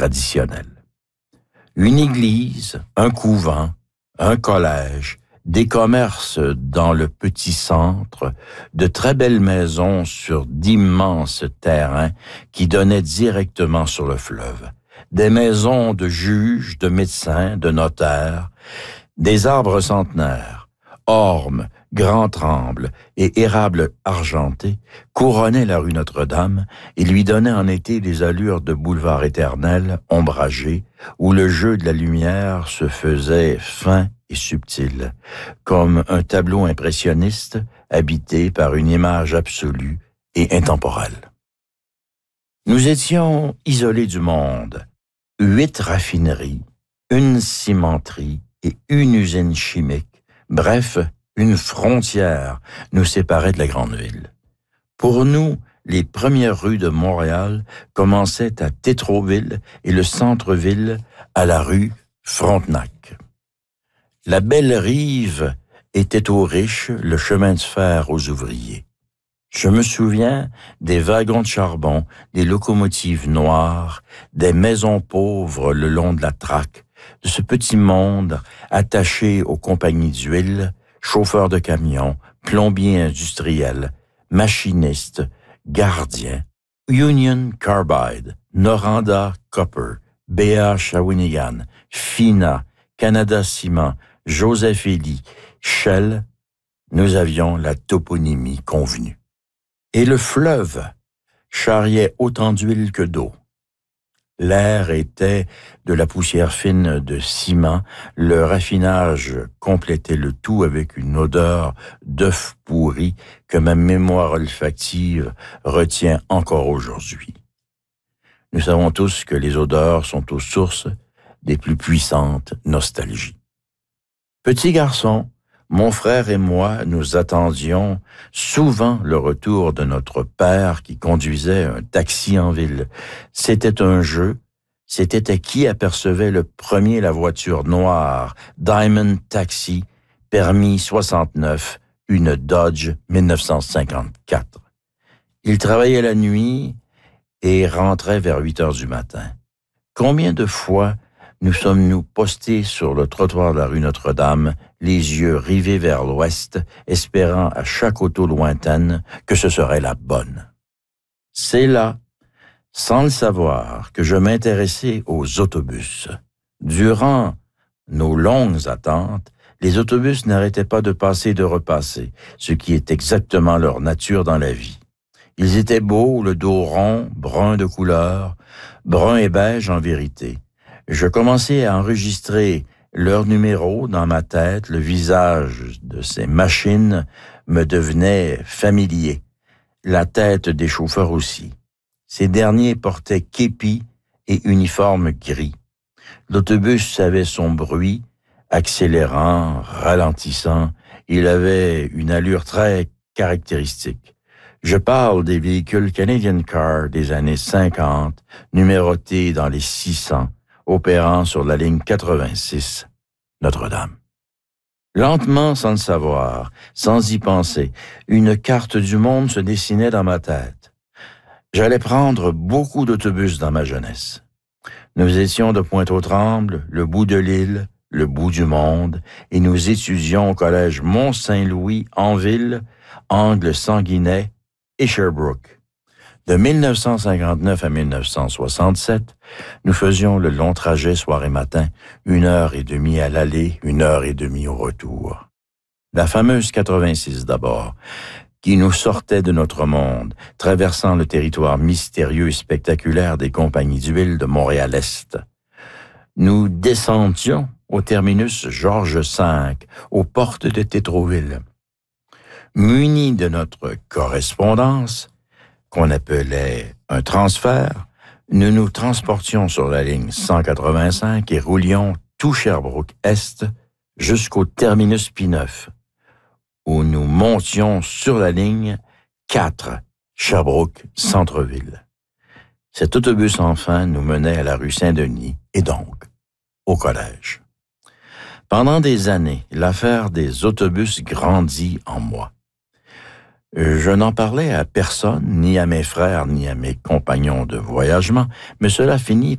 traditionnelle. Une église, un couvent, un collège, des commerces dans le petit centre, de très belles maisons sur d'immenses terrains qui donnaient directement sur le fleuve, des maisons de juges, de médecins, de notaires, des arbres centenaires, ormes, grands trembles et érables argentés couronnaient la rue Notre-Dame et lui donnaient en été des allures de boulevard éternel, ombragé, où le jeu de la lumière se faisait fin et subtil, comme un tableau impressionniste habité par une image absolue et intemporelle. Nous étions isolés du monde, 8 raffineries, une cimenterie et une usine chimique, bref, une frontière nous séparait de la grande ville. Pour nous, les premières rues de Montréal commençaient à Tétroville et le centre-ville à la rue Frontenac. La belle rive était aux riches, le chemin de fer aux ouvriers. Je me souviens des wagons de charbon, des locomotives noires, des maisons pauvres le long de la traque, de ce petit monde attaché aux compagnies d'huile, chauffeurs de camions, plombiers industriels, machinistes, gardiens, Union Carbide, Noranda Copper, BA Shawinigan, Fina, Canada Ciment, Joseph Élie, Shell, nous avions la toponymie convenue. Et le fleuve charriait autant d'huile que d'eau. L'air était de la poussière fine de ciment, le raffinage complétait le tout avec une odeur d'œuf pourri que ma mémoire olfactive retient encore aujourd'hui. Nous savons tous que les odeurs sont aux sources des plus puissantes nostalgies. Petit garçon, mon frère et moi, nous attendions souvent le retour de notre père qui conduisait un taxi en ville. C'était un jeu, c'était à qui apercevait le premier la voiture noire, Diamond Taxi, permis 69, une Dodge 1954. Il travaillait la nuit et rentrait vers 8 heures du matin. Combien de fois nous sommes-nous postés sur le trottoir de la rue Notre-Dame, les yeux rivés vers l'ouest, espérant à chaque auto lointaine que ce serait la bonne. C'est là, sans le savoir, que je m'intéressais aux autobus. Durant nos longues attentes, les autobus n'arrêtaient pas de passer et de repasser, ce qui est exactement leur nature dans la vie. Ils étaient beaux, le dos rond, brun de couleur, brun et beige en vérité. Je commençais à enregistrer leur numéro dans ma tête, le visage de ces machines me devenait familier, la tête des chauffeurs aussi. Ces derniers portaient képi et uniforme gris. L'autobus avait son bruit, accélérant, ralentissant, il avait une allure très caractéristique. Je parle des véhicules Canadian Car des années 50, numérotés dans les 600, opérant sur la ligne 86, Notre-Dame. Lentement, sans le savoir, sans y penser, une carte du monde se dessinait dans ma tête. J'allais prendre beaucoup d'autobus dans ma jeunesse. Nous étions de Pointe-aux-Trembles, le bout de l'île, le bout du monde, et nous étudions au collège Mont-Saint-Louis, en ville, angle Sanguinet et Sherbrooke. De 1959 à 1967, nous faisions le long trajet soir et matin, 1h30 à l'aller, 1h30 au retour. La fameuse 86 d'abord, qui nous sortait de notre monde, traversant le territoire mystérieux et spectaculaire des compagnies d'huile de Montréal-Est. Nous descendions au terminus Georges V, aux portes de Tétroville. Munis de notre correspondance, qu'on appelait un transfert, nous nous transportions sur la ligne 185 et roulions tout Sherbrooke-Est jusqu'au terminus P9, où nous montions sur la ligne 4, Sherbrooke-Centreville. Cet autobus enfin nous menait à la rue Saint-Denis et donc au collège. Pendant des années, l'affaire des autobus grandit en moi. Je n'en parlais à personne, ni à mes frères, ni à mes compagnons de voyagement, mais cela finit